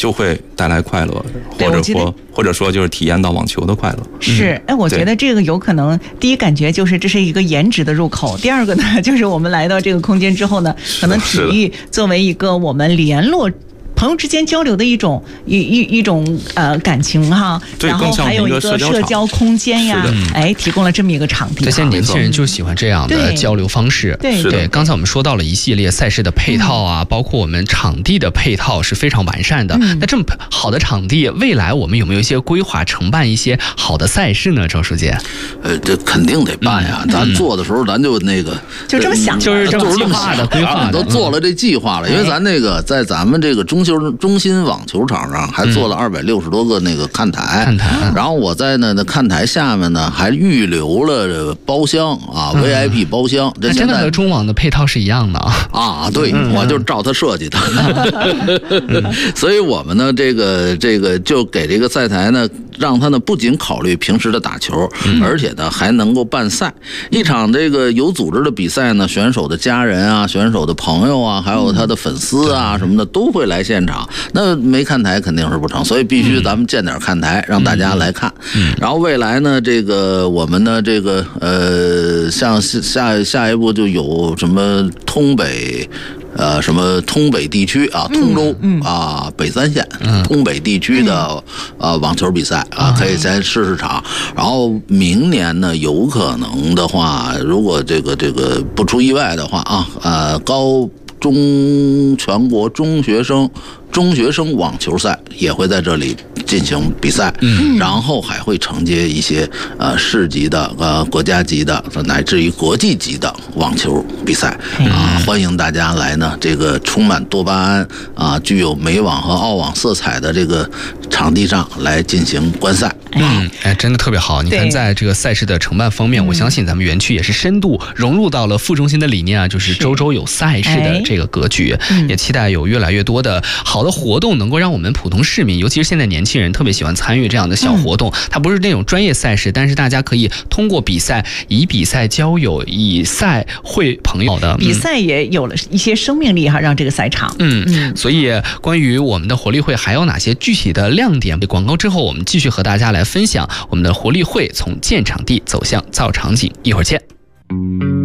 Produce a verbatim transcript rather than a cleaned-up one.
就会带来快乐，或者说或者说就是体验到网球的快乐。 是，哎，我觉得这个有可能，第一感觉就是这是一个颜值的入口，第二个呢，就是我们来到这个空间之后呢，可能体育作为一个我们联络朋友之间交流的一种一一一种呃感情哈，然后还有一个社交空间呀，哎，提供了这么一个场地。 这些年轻人就喜欢这样的交流方式。 对对，刚才我们说到了一系列赛事的配套啊，包括我们场地的配套是非常完善的。那这么好的场地，未来我们有没有一些规划，承办一些好的赛事呢？周书记， 呃，这肯定得办呀。咱做的时候，咱就那个就这么想， 就是这么计划的规划， 都做了这计划了。因为咱那个在咱们这个中球中心网球场上还做了二百六十多个那个看台， 看台。 然后我在那那看台下面呢还预留了包厢啊 ，V I P 包厢。这真的和中网的配套是一样的啊？对，我就照他设计的。所以我们呢，这个这个就给这个赛台呢，让他呢不仅考虑平时的打球，而且呢还能够办赛。一场这个有组织的比赛呢，选手的家人啊、选手的朋友啊，还有他的粉丝啊什么的都会来现场。那没看台肯定是不成，所以必须咱们建点看台，让大家来看。然后未来呢，这个我们的这个呃，像下下一步就有什么通北。呃，什么通北地区啊，通州、嗯嗯、啊，北三县、嗯、通北地区的呃网球比赛啊，可以先试试场。然后明年呢，有可能的话，如果这个这个不出意外的话啊，呃，高中全国中学生。中学生网球赛也会在这里进行比赛，嗯，然后还会承接一些呃市级的、呃国家级的，乃至于国际级的网球比赛啊、呃，欢迎大家来呢。这个充满多巴胺啊、呃，具有美网和澳网色彩的这个场地上来进行观赛。 嗯，哎，真的特别好。你看，在这个赛事的承办方面，我相信咱们园区也是深度融入到了副中心的理念啊，就是周周有赛事的这个格局，也期待有越来越多的好的活动能够让我们普通市民，尤其是现在年轻人特别喜欢参与这样的小活动。嗯、它不是那种专业赛事，但是大家可以通过比赛，以比赛交友，以赛会朋友的。 比赛也有了一些生命力哈，让这个赛场。 嗯嗯。所以关于我们的活力会还有哪些具体的亮点？广告之后，我们继续和大家来分享我们的活力会从建场地走向造场景。一会儿见。